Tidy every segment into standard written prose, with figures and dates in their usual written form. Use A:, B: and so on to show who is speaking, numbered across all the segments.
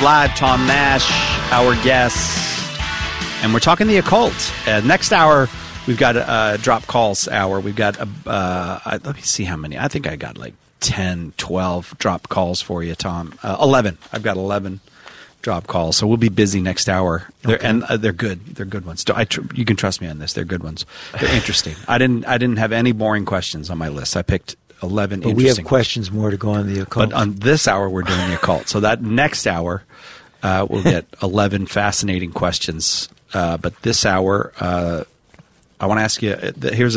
A: Live. Tom Nash, our guest. And we're talking the occult. Next hour, we've got a drop calls hour. We've got, let me see how many. I think I got like 10, 12 drop calls for you, Tom. 11. I've got 11 drop calls. So we'll be busy next hour. And they're good. They're good ones. You can trust me on this. They're good ones. They're interesting. I didn't have any boring questions on my list. I picked 11
B: but
A: interesting.
B: We have questions more to go on the occult.
A: But on this hour, we're doing the occult. So that next hour, we'll get 11 fascinating questions. But this hour, I want to ask you. This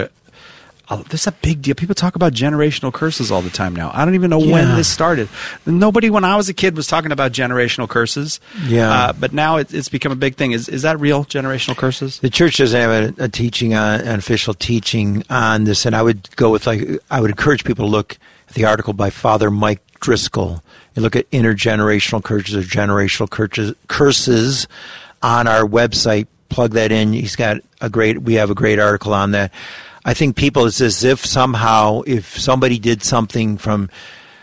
A: is a big deal. People talk about generational curses all the time now. I don't even know when this started. Nobody, when I was a kid, was talking about generational curses.
B: Yeah.
A: But now it's become a big thing. Is that real, generational curses?
B: The church doesn't have a teaching an official teaching on this, and I would go with I would encourage people to look at the article by Father Mike Driscoll and look at intergenerational curses or generational curses on our website. Plug that in. We have a great article on that. I think people, it's as if somehow if somebody did something from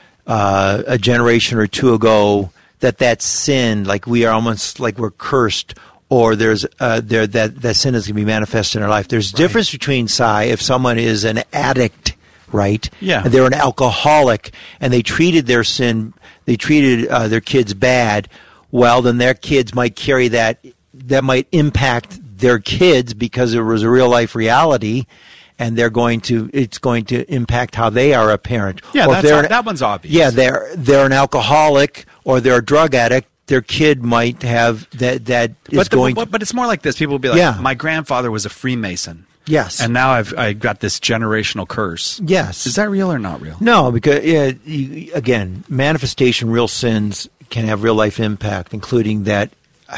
B: a generation or two ago, that sin, like we are almost like we're cursed, or there's that sin is going to be manifested in our life. There's a difference between, if someone is an addict, right?
A: Yeah.
B: And they're an alcoholic, and they treated their sin, their kids bad. Well, then their kids might carry that might impact their kids because it was a real life reality. And it's going to impact how they are a parent.
A: Yeah, that one's obvious.
B: Yeah, they're an alcoholic or they're a drug addict. Their kid might have that. But
A: it's more like this. People will be like, my grandfather was a Freemason.
B: Yes.
A: And now I've got this generational curse.
B: Yes.
A: Is that real or not real?
B: No, because again, manifestation, real sins can have real life impact, including that.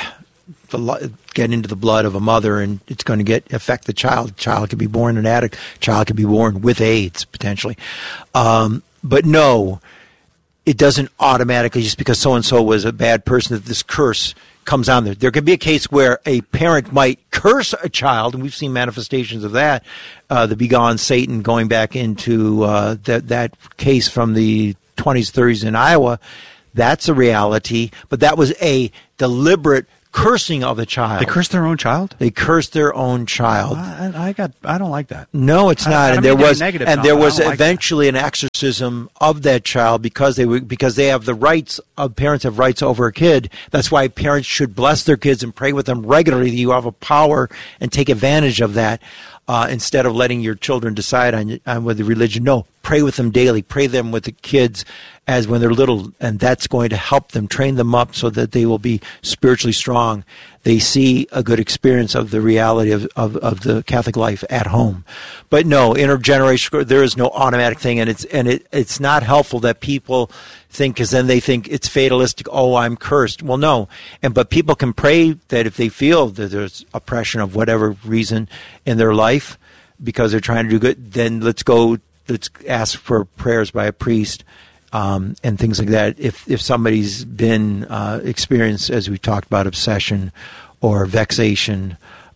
B: Get into the blood of a mother, and it's going to affect the child. Child could be born an addict. Child could be born with AIDS potentially. But no, it doesn't automatically just because so and so was a bad person that this curse comes on there. There could be a case where a parent might curse a child, and we've seen manifestations of that. The begone Satan going back into that case from the 20s, 30s in Iowa. That's a reality, but that was a deliberate cursing of the child.
A: They cursed their own child?
B: They cursed their own child.
A: I don't like that.
B: No, it's not. And there was
A: eventually
B: an exorcism of that child because they have the rights of parents have rights over a kid. That's why parents should bless their kids and pray with them regularly. You have a power and take advantage of that. Instead of letting your children decide on whether religion. No, pray with them daily. Pray them with the kids as when they're little, and that's going to help them, train them up so that they will be spiritually strong. They see a good experience of the reality of the Catholic life at home. But no, intergenerational, there is no automatic thing, and it's not helpful that people think, because then they think it's fatalistic. Oh, I'm cursed. Well, no, but people can pray that if they feel that there's oppression of whatever reason in their life because they're trying to do good, then let's ask for prayers by a priest. And things like that. If somebody's been experienced, as we talked about, obsession or vexation,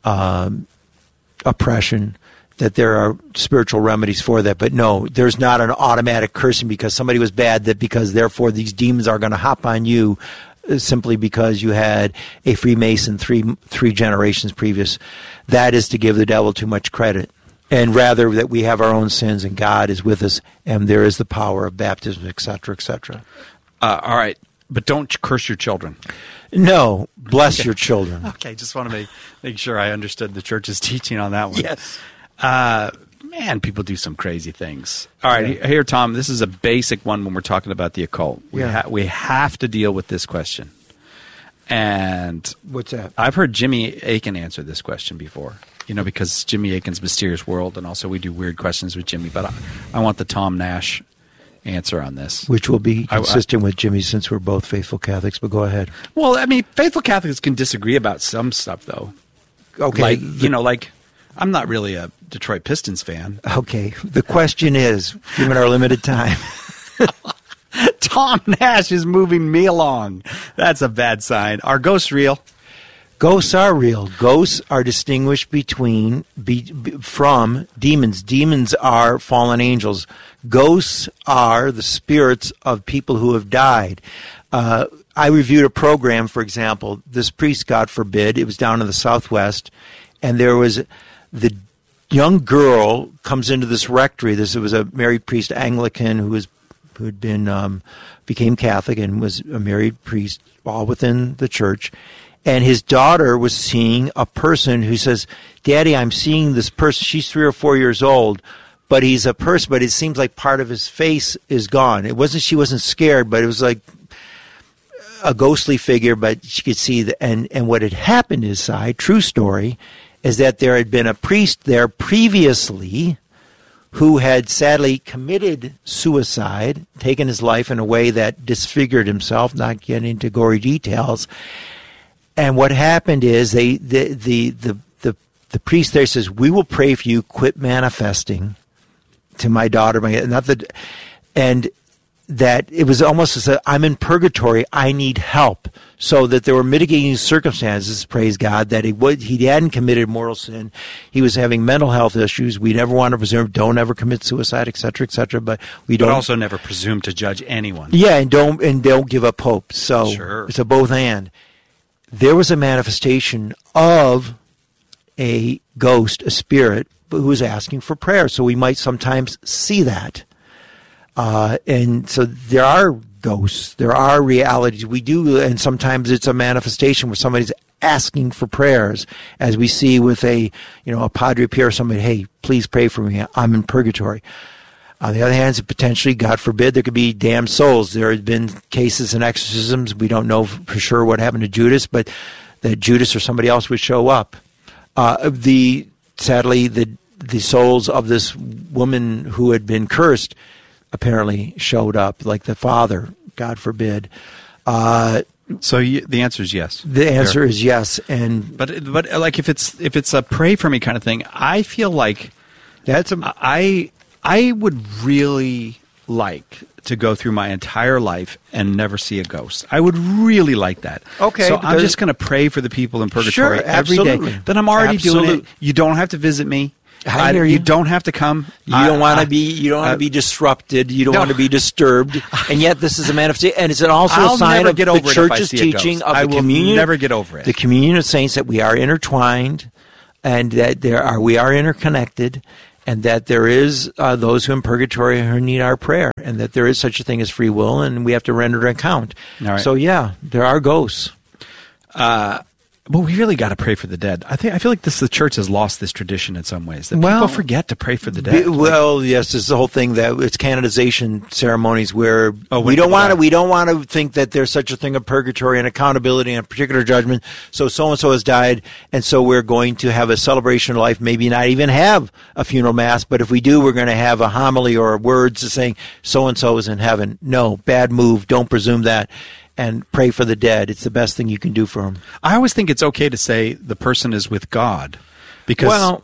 B: oppression, that there are spiritual remedies for that. But no, there's not an automatic cursing because somebody was bad, that because therefore these demons are going to hop on you simply because you had a Freemason three generations previous. That is to give the devil too much credit. And rather that we have our own sins and God is with us and there is the power of baptism, et cetera, et cetera.
A: All right. But don't curse your children.
B: No. Bless your children.
A: Okay. Just want to make sure I understood the church's teaching on that one.
B: Yes.
A: Man, people do some crazy things. All right. Here, Tom, this is a basic one when we're talking about the occult. We have to deal with this question. And
B: what's that?
A: I've heard Jimmy Akin answer this question before. Because Jimmy Akin's Mysterious World, and also we do weird questions with Jimmy. But I want the Tom Nash answer on this.
B: Which will be consistent with Jimmy since we're both faithful Catholics, but go ahead.
A: Well, I mean, faithful Catholics can disagree about some stuff, though.
B: Okay.
A: Like I'm not really a Detroit Pistons fan.
B: Okay. The question is, given our limited time.
A: Tom Nash is moving me along. That's a bad sign. Are ghosts real?
B: Ghosts are real. Ghosts are distinguished from demons. Demons are fallen angels. Ghosts are the spirits of people who have died. I reviewed a program, for example, this priest, God forbid, it was down in the Southwest, and there was the young girl comes into this rectory. It was a married priest, Anglican, who had been became Catholic and was a married priest, all within the church. And his daughter was seeing a person who says, "Daddy, I'm seeing this person." She's 3 or 4 years old, but he's a person. But it seems like part of his face is gone. She wasn't scared, but it was like a ghostly figure. But she could see and what had happened inside, true story, is that there had been a priest there previously who had sadly committed suicide, taken his life in a way that disfigured himself, not getting into gory details. And what happened is the priest there says, "We will pray for you. Quit manifesting to my daughter." And that it was almost as I'm in purgatory. I need help. So that there were mitigating circumstances, praise God, that he hadn't committed mortal sin. He was having mental health issues. We never want to presume, don't ever commit suicide, et cetera, but we don't.
A: But also never presume to judge anyone.
B: Yeah, and don't give up hope. So
A: sure.
B: It's a both and. There was a manifestation of a ghost, a spirit, who was asking for prayer. So we might sometimes see that. And so there are ghosts, there are realities. We do, and sometimes it's a manifestation where somebody's asking for prayers, as we see with a Padre Pio or somebody, "Hey, please pray for me. I'm in purgatory." On the other hand, potentially, God forbid, there could be damned souls. There have been cases and exorcisms. We don't know for sure what happened to Judas, but that Judas or somebody else would show up. Sadly, the souls of this woman who had been cursed apparently showed up, like the father, God forbid.
A: So the answer is yes.
B: The answer is yes,
A: but like if it's a pray for me kind of thing, I feel like I would really like to go through my entire life and never see a ghost. I would really like that.
B: Okay.
A: So I'm just going to pray for the people in purgatory every day. Then I'm already doing it. You don't have to visit me. You don't have to come.
B: You don't want to be disrupted. You don't want to be disturbed. And yet, this is a manifestation, and it's also a sign of the Church's teaching of the communion.
A: Never get over it.
B: The communion of saints, that we are intertwined, and that we are interconnected, and that there is those who in purgatory who need our prayer, and that there is such a thing as free will, and we have to render an account.
A: All right.
B: So yeah, there are ghosts.
A: But we really got to pray for the dead. I feel like the church has lost this tradition in some ways, that people forget to pray for the dead.
B: Yes, it's the whole thing that it's canonization ceremonies where we don't want to think that there's such a thing of purgatory and accountability and a particular judgment. So and so has died, and so we're going to have a celebration of life. Maybe not even have a funeral mass, but if we do, we're going to have a homily or words saying so and so is in heaven. No, bad move. Don't presume that. And pray for the dead. It's the best thing you can do for them.
A: I always think it's okay to say the person is with God, because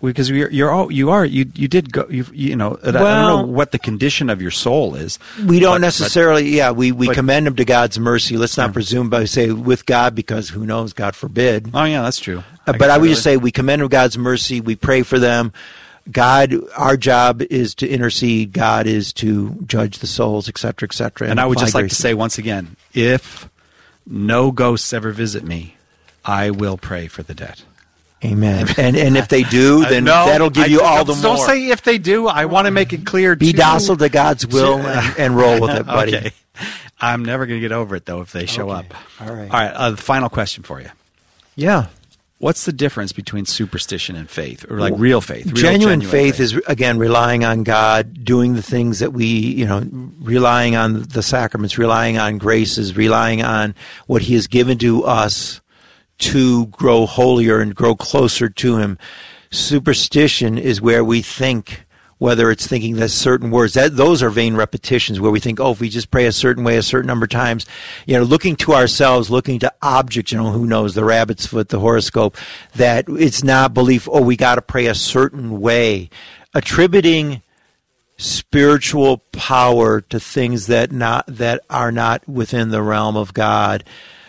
A: you did go. I don't know what the condition of your soul is.
B: We don't necessarily. We commend them to God's mercy. Let's not presume by say with God, because who knows? God forbid.
A: Oh yeah, that's true.
B: But I would just say we commend them to God's mercy. We pray for them. God, our job is to intercede. God is to judge the souls, et cetera, et cetera.
A: And I would just like to say once again, if no ghosts ever visit me, I will pray for the dead.
B: Amen. And if they do, then that'll give you all the more.
A: Don't say if they do. I want to make it clear.
B: Be docile to God's will and roll with it, buddy.
A: Okay. I'm never going to get over it, though, if they show up.
B: All right.
A: All right. The final question for you.
B: Yeah.
A: What's the difference between superstition and faith, or like real faith?
B: Genuine faith is, again, relying on God, doing the things that we, relying on the sacraments, relying on graces, relying on what He has given to us to grow holier and grow closer to Him. Superstition is where we think, whether it's thinking that certain words, those are vain repetitions, where we think, if we just pray a certain way a certain number of times, looking to ourselves, looking to objects, who knows, the rabbit's foot, the horoscope, that it's not belief, we got to pray a certain way. Attributing spiritual power to things that are not within the realm of God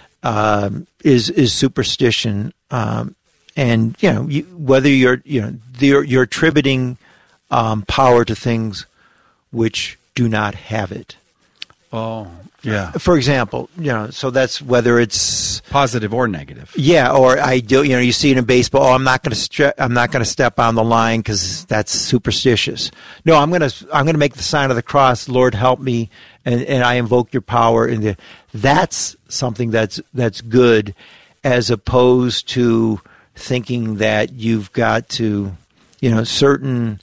B: is superstition. And whether you're attributing power to things which do not have it.
A: Oh, yeah.
B: For example, so that's whether it's
A: Positive or negative.
B: yeah, or ideal. You see it in baseball. Oh, I'm not going to step on the line because that's superstitious. No, I'm going to make the sign of the cross. Lord, help me, and I invoke your power. That's something that's good, as opposed to thinking that you've got to, certain.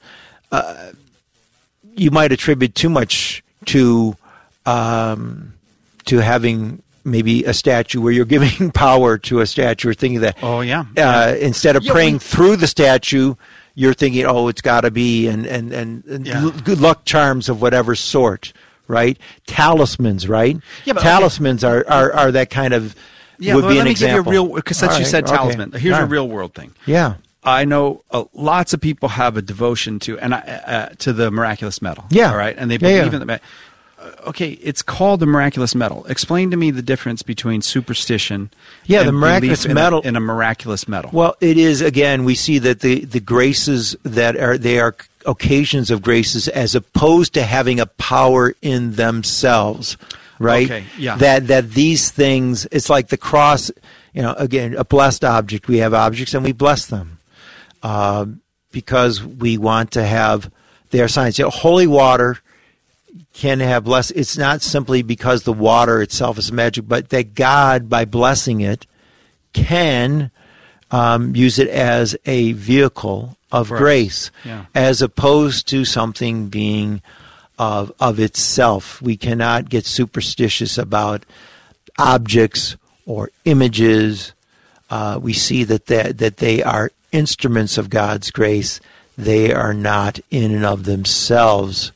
B: You might attribute too much to having maybe a statue where you're giving power to a statue, or thinking that.
A: Oh yeah.
B: Instead of praying through the statue, you're thinking, oh, it's got to be and good luck charms of whatever sort, right? Talismans, right?
A: Yeah, but,
B: talismans are that kind of.
A: Yeah,
B: would
A: but
B: be
A: let
B: an
A: me
B: example.
A: give you a real, because since you said talisman, here's
B: All
A: a
B: right.
A: real world thing.
B: Yeah.
A: I know lots of people have a devotion to to the miraculous medal.
B: Yeah.
A: All right, and they believe in the. Okay, it's called the miraculous medal. Explain to me the difference between superstition.
B: Yeah,
A: and
B: the miraculous
A: belief
B: medal
A: in a miraculous medal.
B: Well, it is, again, we see that the graces they are occasions of graces, as opposed to having a power in themselves, right?
A: Okay, yeah.
B: That these things, it's like the cross, again, a blessed object. We have objects and we bless them because we want to have their signs. Holy water can have blessed. It's not simply because the water itself is magic, but that God, by blessing it, can use it as a vehicle of grace, as opposed to something being of itself. We cannot get superstitious about objects or images. We see that they are instruments of God's grace. They are not in and of themselves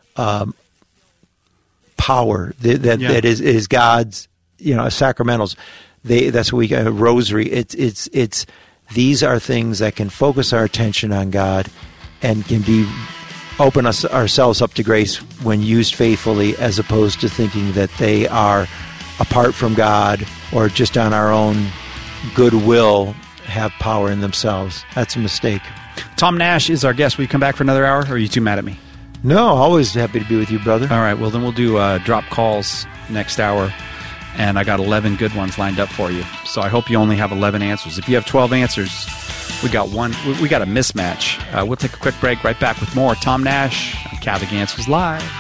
B: power. That is God's, sacramentals. That's what we got, a rosary. It's these are things that can focus our attention on God and can open ourselves up to grace when used faithfully, as opposed to thinking that they are apart from God or just on our own goodwill have power in themselves. That's a mistake.
A: Tom Nash is our guest. Will you come back for another hour, or are you too mad at me?
B: No, always happy to be with you, brother.
A: All right, well, then we'll do drop calls next hour, and I got 11 good ones lined up for you. So I hope you only have 11 answers. If you have 12 answers, we got one. We got a mismatch. We'll take a quick break. Right back with more Tom Nash on Catholic Answers Live.